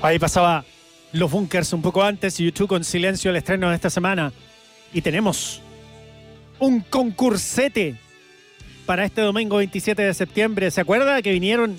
Ahí pasaba Los Bunkers un poco antes, YouTube con Silencio, el estreno de esta semana. Y tenemos un concursete para este domingo 27 de septiembre. ¿Se acuerda que vinieron